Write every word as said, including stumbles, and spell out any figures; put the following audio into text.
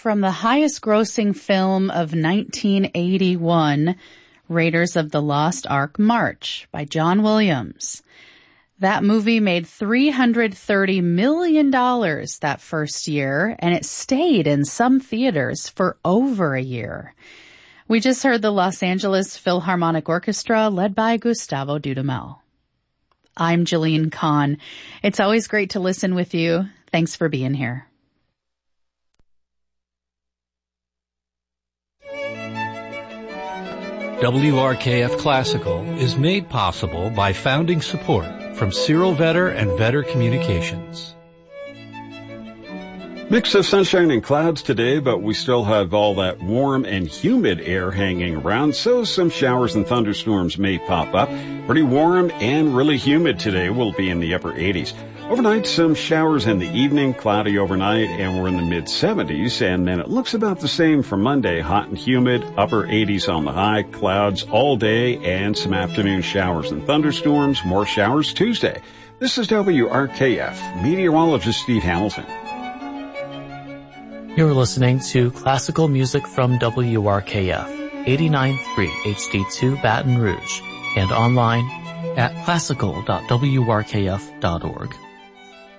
from the highest grossing film of nineteen eighty-one, Raiders of the Lost Ark March by John Williams. That movie made three hundred thirty million dollars that first year, and it stayed in some theaters for over a year. We just heard the Los Angeles Philharmonic Orchestra led by Gustavo Dudamel. I'm Jillian Kahn. It's always great to listen with you. Thanks for being here. W R K F Classical is made possible by founding support from Cyril Vetter and Vetter Communications. Mix of sunshine and clouds today, but we still have all that warm and humid air hanging around, so some showers and thunderstorms may pop up. Pretty warm and really humid today. We'll be in the upper eighties. Overnight, some showers in the evening, cloudy overnight, and we're in the mid seventies. And then it looks about the same for Monday, hot and humid, upper eighties on the high, clouds all day, and some afternoon showers and thunderstorms, more showers Tuesday. This is W R K F, meteorologist Steve Hamilton. You're listening to classical music from W R K F, eighty-nine point three H D two Baton Rouge, and online at classical dot w r k f dot org.